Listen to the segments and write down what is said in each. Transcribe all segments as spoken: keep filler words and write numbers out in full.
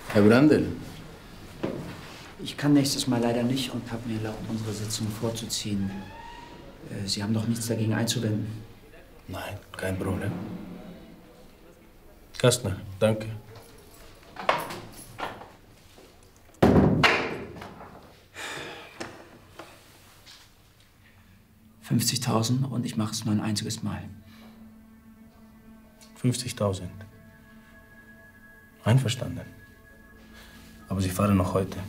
Herr Brandl. Ich kann nächstes Mal leider nicht und habe mir erlaubt, unsere Sitzung vorzuziehen. Äh, Sie haben doch nichts dagegen einzuwenden? Nein, kein Problem. Kastner, danke. fünfzigtausend und ich mache es nur ein einziges Mal. fünfzigtausend. Einverstanden. Aber Sie fahren noch heute.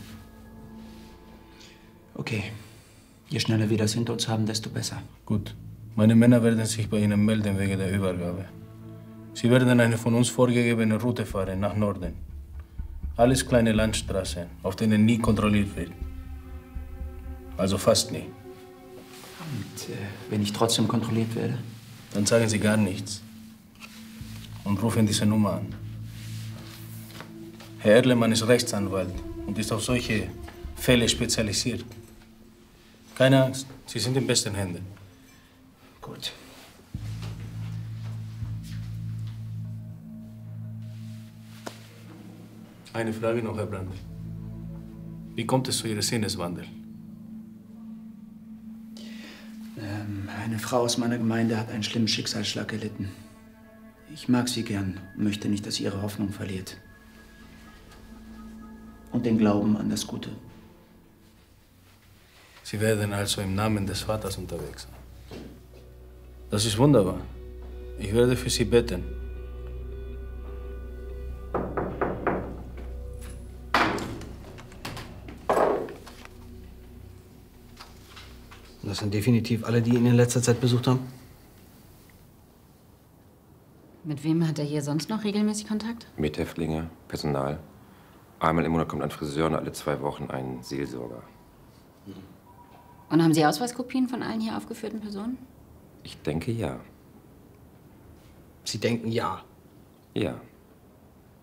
Okay. Je schneller wir das hinter uns haben, desto besser. Gut. Meine Männer werden sich bei Ihnen melden wegen der Übergabe. Sie werden eine von uns vorgegebene Route fahren, nach Norden. Alles kleine Landstraßen, auf denen nie kontrolliert wird. Also fast nie. Und äh, wenn ich trotzdem kontrolliert werde? Dann sagen Sie gar nichts. Und rufen diese Nummer an. Herr Erlemann ist Rechtsanwalt und ist auf solche Fälle spezialisiert. Keine Angst, Sie sind in besten Händen. Gut. Eine Frage noch, Herr Brandl. Wie kommt es zu Ihrem Sinneswandel? Ähm, eine Frau aus meiner Gemeinde hat einen schlimmen Schicksalsschlag erlitten. Ich mag sie gern und möchte nicht, dass sie ihre Hoffnung verliert. Und den Glauben an das Gute. Sie werden also im Namen des Vaters unterwegs sein. Das ist wunderbar. Ich werde für Sie beten. Das sind definitiv alle, die ihn in letzter Zeit besucht haben? Mit wem hat er hier sonst noch regelmäßig Kontakt? Mithäftlinge, Personal. Einmal im Monat kommt ein Friseur und alle zwei Wochen ein Seelsorger. Und haben Sie Ausweiskopien von allen hier aufgeführten Personen? Ich denke, ja. Sie denken ja. Ja.